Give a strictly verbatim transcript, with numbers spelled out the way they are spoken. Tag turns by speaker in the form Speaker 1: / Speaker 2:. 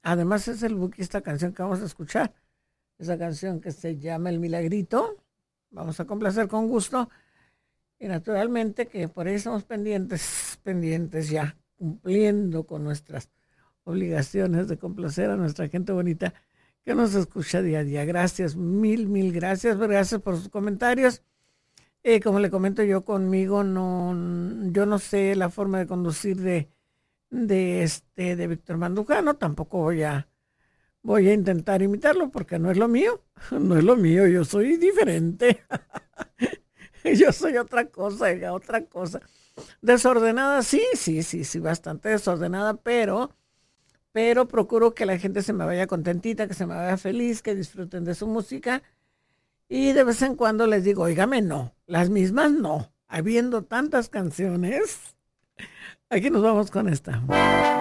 Speaker 1: además es el Buki esta canción que vamos a escuchar. Esa canción que se llama El Milagrito. Vamos a complacer con gusto. Y naturalmente que por ahí estamos pendientes, pendientes ya, cumpliendo con nuestras obligaciones de complacer a nuestra gente bonita que nos escucha día a día. Gracias, mil, mil gracias. Gracias por sus comentarios. Eh, como le comento yo conmigo, no, yo no sé la forma de conducir de, de, este, de Víctor Mandujano. Tampoco voy a, voy a intentar imitarlo porque no es lo mío. No es lo mío, yo soy diferente. Yo soy otra cosa, oiga, otra cosa. Desordenada, sí, sí, sí, sí, bastante desordenada, pero, pero procuro que la gente se me vaya contentita, que se me vaya feliz, que disfruten de su música. Y de vez en cuando les digo, óigame, no, las mismas no. Habiendo tantas canciones, aquí nos vamos con esta.